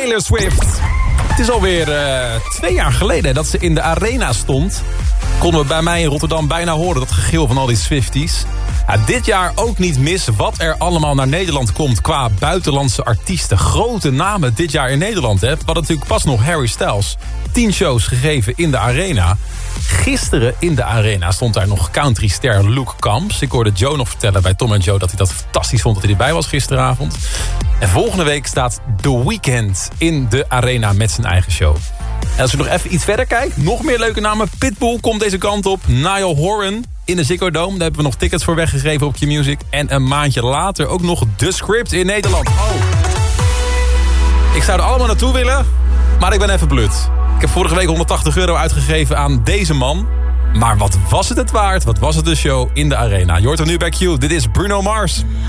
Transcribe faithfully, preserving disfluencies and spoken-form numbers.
Taylor Swift. Het is alweer uh, twee jaar geleden dat ze in de arena stond. Konden we bij mij in Rotterdam bijna horen dat gegil van al die Swifties. Ja, dit jaar ook niet mis wat er allemaal naar Nederland komt qua buitenlandse artiesten. Grote namen dit jaar in Nederland. Hè. We hadden natuurlijk pas nog Harry Styles. Tien shows gegeven in de arena. Gisteren in de arena stond daar nog countryster Luke Combs. Ik hoorde Joe nog vertellen bij Tom en Joe dat hij dat fantastisch vond dat hij erbij was gisteravond. En volgende week staat The Weeknd in de arena met zijn eigen show. En als je nog even iets verder kijkt, nog meer leuke namen. Pitbull komt deze kant op. Niall Horan in de Ziggo Dome. Daar hebben we nog tickets voor weggegeven op Q-Music. En een maandje later ook nog The Script in Nederland. Oh. Ik zou er allemaal naartoe willen, maar ik ben even blut. Ik heb vorige week honderdtachtig euro uitgegeven aan deze man. Maar wat was het het waard? Wat was het de show in de arena? Je hoort hem nu bij Q. Dit is Bruno Mars.